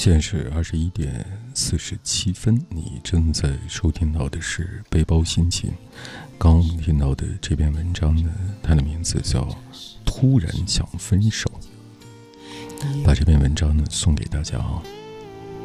现在是21:47，你正在收听到的是背包心情。刚我们听到的这篇文章呢，它的名字叫突然想分手。把这篇文章呢送给大家啊。